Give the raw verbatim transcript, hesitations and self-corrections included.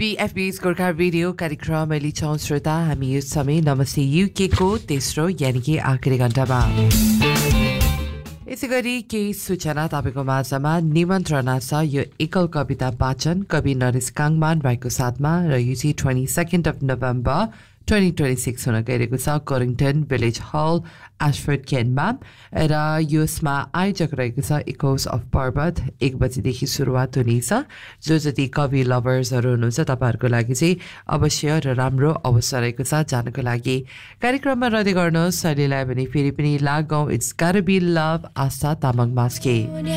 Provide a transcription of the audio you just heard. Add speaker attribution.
Speaker 1: बीएफबी's Gorkha radio कार्यक्रम अहिले छौं श्रोता हामी यो समय नमस्ते युके को तेस्रो यानि कि आखिरी घण्टामा यसै गरी केही सूचना तपाईको माझमा निमन्त्रणा छ यो एकल कविता वाचन कवि नरेश काङमान राईको साथमा र यो चाहिँ twenty second of November twenty twenty-six हुन गइरहेको छ कोरिङटन भिलेज हल एशफोर्ड केनमा र यसमा आयोजक रहेको छ इकोस अफ पर्वत एक बजीदेखि सुरुवात हुनेछ जो जति कवि लभर्सहरू हुनुहुन्छ तपाईँहरूको लागि चाहिँ अवश्य र राम्रो अवसर रहेको छ जानको लागि कार्यक्रममा रहँदै गर्नुहोस् शैलीलाई भने फेरि पनि लागौँ it's गाट be love Astha Tamang Maske